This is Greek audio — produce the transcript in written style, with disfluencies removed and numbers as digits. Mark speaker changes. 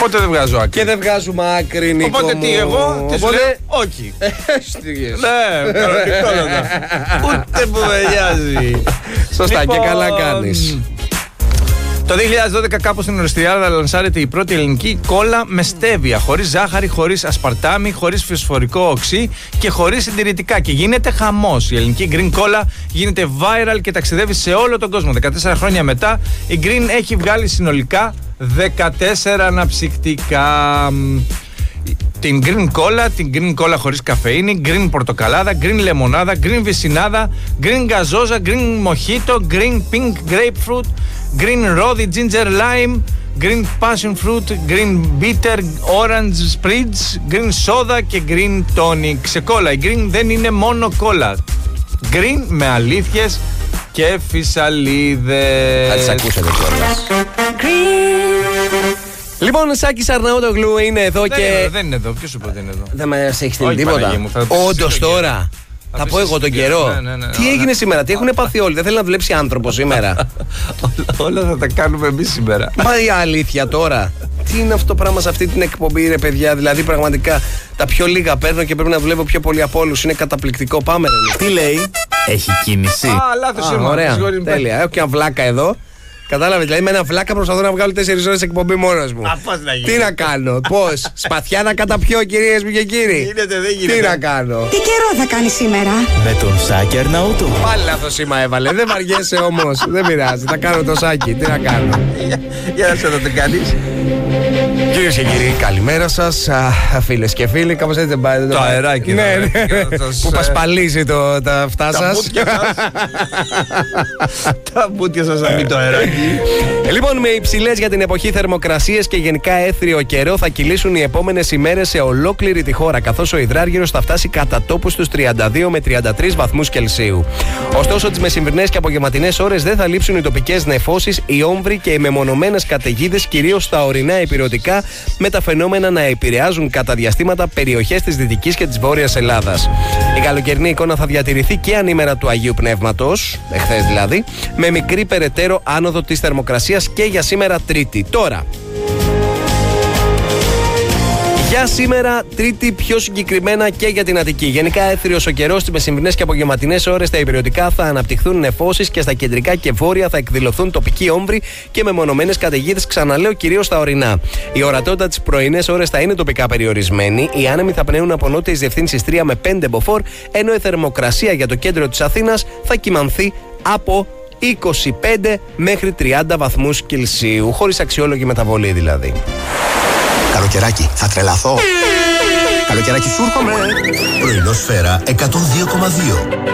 Speaker 1: Οπότε δεν βγάζω άκρη.
Speaker 2: Και δεν βγάζουμε άκρη, Νίκο.
Speaker 1: Οπότε
Speaker 2: μου.
Speaker 1: τι, εγώ τι σου
Speaker 2: Οπότε...
Speaker 1: λέω, όχι.
Speaker 2: Στήγες.
Speaker 1: Ναι, κανονικότατα. Ούτε που με νοιάζει.
Speaker 2: Σωστά,
Speaker 1: Λοιπόν,
Speaker 2: και καλά κάνεις.
Speaker 1: Το 2012 κάπου στην Οριστιάδα λανσάρεται η πρώτη ελληνική κόλλα με στέβια. Χωρίς ζάχαρη, χωρίς ασπαρτάμι, χωρίς φωσφορικό οξύ και χωρίς συντηρητικά. Και γίνεται χαμός. Η ελληνική Green κόλλα γίνεται viral και ταξιδεύει σε όλο τον κόσμο. 14 χρόνια μετά η Green έχει βγάλει συνολικά 14 αναψυκτικά. Την Green Cola, την Green Cola χωρίς καφεΐνη, Green Πορτοκαλάδα, Green Λεμονάδα, Green Βυσσινάδα, Green Γκαζόζα, Green Mojito, Green Pink Grapefruit, Green Rodi Ginger Lime, Green Passion Fruit, Green Bitter Orange Spritz, Green Soda και Green Tonic. Σε κόλλα, η Green δεν είναι μόνο κόλλα. Green με αλήθειες και φυσαλίδες.
Speaker 2: Θα τις ακούσετε κιόλας. Λοιπόν, Σάκης Αρναούτογλου είναι εδώ και.
Speaker 1: Δεν είναι εδώ, ποιος σου είπε ότι είναι εδώ?
Speaker 2: Δεν μας έχει στείλει
Speaker 1: Όχι,
Speaker 2: τίποτα.
Speaker 1: Παναγία μου, θα το
Speaker 2: Όντως τώρα. Θα πω εγώ τον καιρό.
Speaker 1: Ναι.
Speaker 2: Τι έγινε σήμερα, τι έχουν πάθει όλοι. Δεν θέλει να δουλέψει άνθρωπο σήμερα.
Speaker 1: Όλα θα τα κάνουμε εμείς σήμερα.
Speaker 2: Μα η αλήθεια τώρα. Τι είναι αυτό το πράγμα σε αυτή την εκπομπή, ρε παιδιά? Δηλαδή, πραγματικά τα πιο λίγα παίρνω και πρέπει να δουλεύω πιο πολύ από όλους. Είναι καταπληκτικό. Πάμε, ρε.
Speaker 3: Τι λέει, έχει κίνηση?
Speaker 1: Λάθος ήρμα.
Speaker 2: Ωραία. Τέλεια. Έχω και ένα βλάκα εδώ. Κατάλαβε, δηλαδή με ένα βλάκα προσπαθώ να βγάλω 4 ώρες εκπομπή μόνος μου.
Speaker 1: Πώς να γίνει?
Speaker 2: Τι να κάνω, πώς? Σπαθιά να καταπιώ, κυρίες μου και κύριοι?
Speaker 1: Γίνεται, δεν γίνεται.
Speaker 2: Τι να κάνω?
Speaker 4: Τι καιρό θα κάνει σήμερα?
Speaker 3: Με τον Σάκη Αρναούτογλου.
Speaker 2: Πάλι λάθος σήμα έβαλε. Δεν βαριέσαι όμως. Δεν πειράζει. Θα κάνω το Σάκη. Τι να κάνω?
Speaker 1: Για να σε το κάνεις.
Speaker 2: Κυρίες και κύριοι, καλημέρα σας. Φίλες και φίλοι, κάπως έτσι δεν πάει.
Speaker 1: Το αεράκι.
Speaker 2: Ναι, που πασπαλίζει τα αυτά σας.
Speaker 1: Τα μπουτια σας να μπει το αεράκι.
Speaker 2: Λοιπόν, με υψηλές για την εποχή θερμοκρασίες και γενικά έθριο καιρό θα κυλήσουν οι επόμενες ημέρες σε ολόκληρη τη χώρα, καθώς ο υδράργυρος θα φτάσει κατά τόπου στους 32 με 33 βαθμούς Κελσίου. Ωστόσο, τις μεσημβρινές και απογευματινές ώρες δεν θα λείψουν οι τοπικές νεφώσεις, οι όμβροι και οι μεμονωμένες καταιγίδες, κυρίως στα ορεινά ηπειρωτικά, με τα φαινόμενα να επηρεάζουν κατά διαστήματα περιοχές της Δυτικής και της Βόρειας Ελλάδας. Η καλοκαιρινή εικόνα θα διατηρηθεί και ανήμερα του Αγίου Πνεύματος, εχθές δηλαδή, με μικρή περαιτέρω άνοδο της θερμοκρασίας και για σήμερα Τρίτη. Τώρα, για σήμερα Τρίτη πιο συγκεκριμένα και για την Αττική. Γενικά έθριος ο καιρός, στις μεσημβρινές και απογευματινές ώρες στα ηπειρωτικά θα αναπτυχθούν νεφώσεις και στα κεντρικά και βόρεια θα εκδηλωθούν τοπικοί όμβροι και μεμονωμένες καταιγίδες, ξαναλέω κυρίως στα ορεινά. Η ορατότητα τις πρωινές ώρες θα είναι τοπικά περιορισμένη. Οι άνεμοι θα πνέουν από νότιες διευθύνσεις 3 με 5 μποφόρ, ενώ η θερμοκρασία για το κέντρο της Αθήνας θα κυμανθεί από 25 μέχρι 30 βαθμούς Κελσίου, χωρίς αξιόλογη μεταβολή δηλαδή.
Speaker 5: Καλοκαιράκι, θα τρελαθώ. Καλοκαιράκι σου έρχομαι. Πρωινό Σφαίρα 102,2.